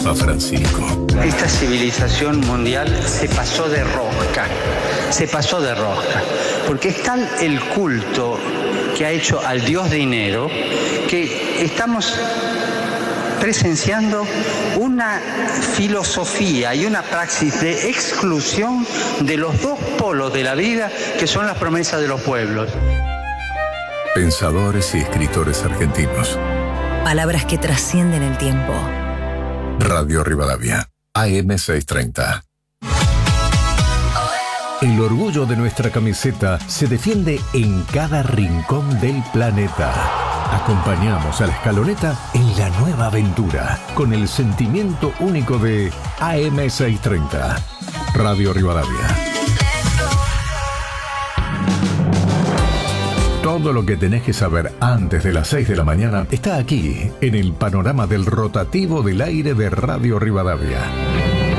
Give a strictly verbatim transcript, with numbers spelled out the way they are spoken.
a Francisco. Esta civilización mundial se pasó de rosca, se pasó de rosca, porque es tal el culto que ha hecho al dios dinero que estamos presenciando una filosofía y una praxis de exclusión de los dos polos de la vida que son las promesas de los pueblos. Pensadores y escritores argentinos. Palabras que trascienden el tiempo. Radio Rivadavia, A M seiscientos treinta. El orgullo de nuestra camiseta se defiende en cada rincón del planeta. Acompañamos a la escaloneta en la nueva aventura, con el sentimiento único de A M seiscientos treinta. Radio Rivadavia. Todo lo que tenés que saber antes de las seis de la mañana está aquí, en el panorama del rotativo del aire de Radio Rivadavia.